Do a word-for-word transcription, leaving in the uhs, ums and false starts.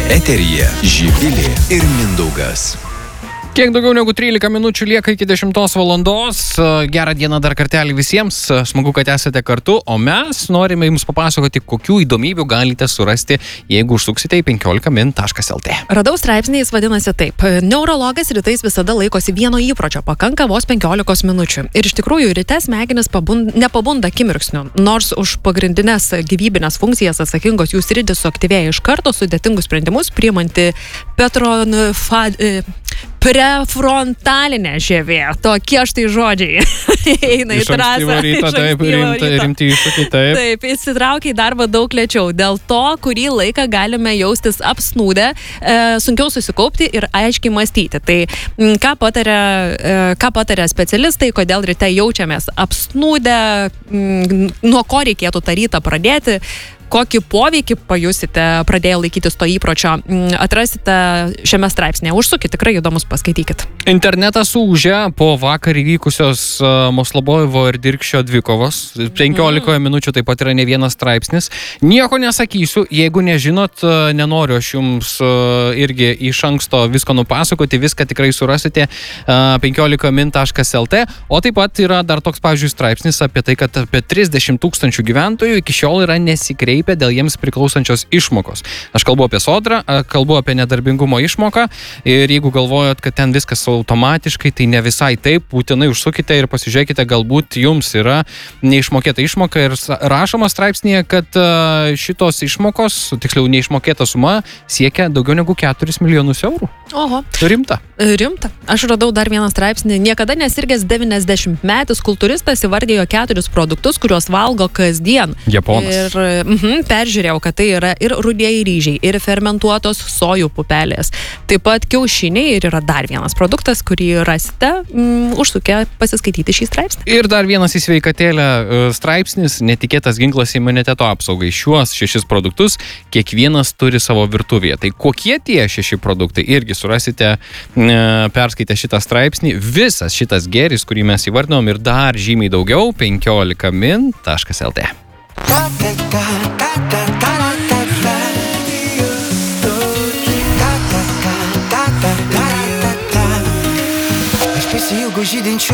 Eteryje Živilė ir Mindaugas. Kiek daugiau negu trylika minučių lieka iki dešimtos valandos. Gerą dieną dar kartelį visiems. Smagu, kad esate kartu, o mes norime jums papasakoti, kokių įdomybių galite surasti, jeigu užsuksite į penkiolika min taškas lt. Radau straipsnį, jis vadinasi taip. Neurologas rytais visada laikosi vieno įpročio, pakanka vos penkiolikos minučių. Ir iš tikrųjų ryte smegenis pabund, nepabunda akimirksniu. Nors už pagrindinės gyvybinės funkcijas atsakingos jų sritis suaktyvėja iš karto, sudėtingus sprendimus priimanti petronfa... prefrontalinė žievė. Tokie štai žodžiai eina į trasą. Ryto, taip, rimta, rimti iššūkiai, taip. Taip, įsitraukia į darbą daug lėčiau. Dėl to, kurį laiką galime jaustis apsnūdę, e, sunkiau susikaupti ir aiškiai mąstyti. Tai m, ką pataria, e, ką pataria specialistai, kodėl ryte jaučiamės apsnūdę, m, nuo ko reikėtų tą rytą pradėti, kokį poveikį pajusite pradėję laikytis to įpročio, atrasite šiame straipsnėje. Užsukit, tikrai įdomus, paskaitykit. Internetas ūžia po vakar įvykusios uh, Moslobojevo ir Dirkšio dvikovos. penkiolika mm. minučių taip pat yra ne vienas straipsnis. Nieko nesakysiu, jeigu nežinot, uh, nenoriu aš jums uh, irgi iš anksto visko nupasakoti, viską tikrai surasite uh, penkiolika min taškas lt. O taip pat yra dar toks, pavyzdžiui, straipsnis apie tai, kad apie trisdešimt tūkstančių gyventojų iki šiol yra nesikreipę dėl jiems priklausančios išmokos. Aš kalbu apie sodrą, kalbu apie nedarbingumo išmoką ir jeigu galvojat, kad ten viskas automatiškai, tai ne visai taip, būtinai užsukite ir pasižiūrėkite, galbūt jums yra neišmokėta išmoka ir rašoma straipsnėje, kad šitos išmokos, tiksliau neišmokėta suma, siekia daugiau negu keturis milijonus eurų. Oho. Rimta. Rimta. Aš radau dar vieną straipsnį. Niekada nesirgęs devyniasdešimtmetis kultūristas įvardėjo keturis produktus, kuriuos valgo kasdien. Japonas. Ir mhm, peržiūrėjau, kad tai yra ir rudieji ryžiai, ir fermentuotos sojų pupelės. Taip pat kiaušiniai ir yra dar vienas produktas, kurį rasite mm, užsukę pasiskaityti šį straipsnį. Ir dar vienas į sveikatėlę straipsnis, netikėtas ginklas imuniteto apsaugai. Šiuos šešis produktus kiekvienas turi savo virtuvėje. Tai kokie tie šeši produktai? Irgi surasite, perskaitę šitą straipsnį. Visas šitas gėris, kurį mes įvardinom ir dar žymiai daugiau, penkiolika min taškas lt. Aš prisijungiu žydinčių